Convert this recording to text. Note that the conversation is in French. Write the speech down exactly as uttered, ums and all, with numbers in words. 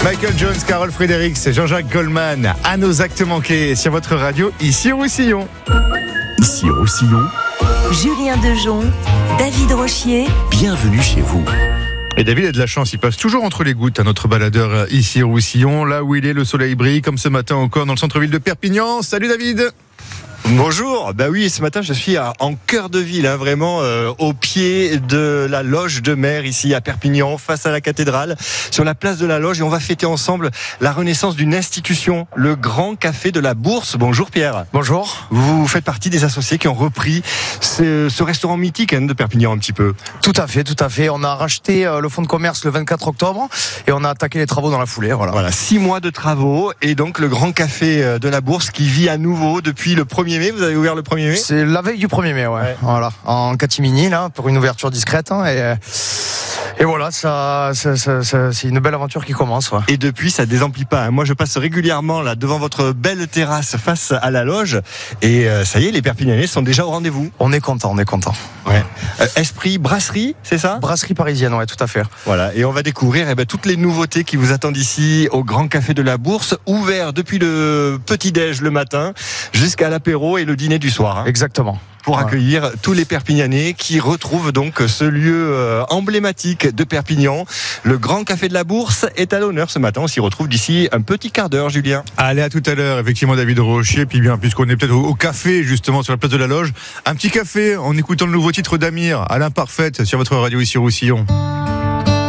Michael Jones, Carole Fredericks, Jean-Jacques Goldman, à nos actes manqués sur votre radio, ici Roussillon. Ici Roussillon, Julien Dejon, David Rochier. bienvenue chez vous. Et David a de la chance, il passe toujours entre les gouttes à notre baladeur ici Roussillon, là où il est, le soleil brille, comme ce matin encore dans le centre-ville de Perpignan. Salut David. Bonjour, bah oui, ce matin je suis à, en cœur de ville, hein, vraiment euh, au pied de la loge de mer ici à Perpignan, face à la cathédrale, sur la place de la Loge, et on va fêter ensemble la renaissance d'une institution, le Grand Café de la Bourse. Bonjour Pierre. Bonjour. Vous faites partie des associés qui ont repris ce, ce restaurant mythique hein, de Perpignan un petit peu. Tout à fait, tout à fait. On a racheté euh, le fonds de commerce le vingt-quatre octobre et on a attaqué les travaux dans la foulée. Voilà. Voilà, six mois de travaux et donc le Grand Café de la Bourse qui vit à nouveau depuis le premier mai. Vous avez ouvert le premier mai ? C'est la veille du premier mai, ouais. Ouais. Voilà, en catimini là, pour une ouverture discrète. Hein, et, et voilà, ça, ça, ça, ça, c'est une belle aventure qui commence. Ouais. Et depuis, ça désemplit pas. Moi, je passe régulièrement là devant votre belle terrasse face à la Loge, et euh, ça y est, les Perpignanais sont déjà au rendez-vous. On est content, on est content. Ouais. Euh, Esprit brasserie, c'est ça ? Brasserie parisienne, ouais, tout à fait. Voilà. Et on va découvrir eh ben, toutes les nouveautés qui vous attendent ici au Grand Café de la Bourse, ouvert depuis le petit-déj le matin jusqu'à l'apéro et le dîner du soir. Hein. Exactement. Pour Voilà. accueillir tous les Perpignanais qui retrouvent donc ce lieu euh, emblématique de Perpignan. Le Grand Café de la Bourse est à l'honneur ce matin. On s'y retrouve d'ici un petit quart d'heure, Julien. Allez, à tout à l'heure, effectivement David Rochier, puis bien, puisqu'on est peut-être au, au café justement sur la place de la Loge, un petit café en écoutant le nouveau titre d'Amir, à l'imparfaite, sur votre radio ici Roussillon.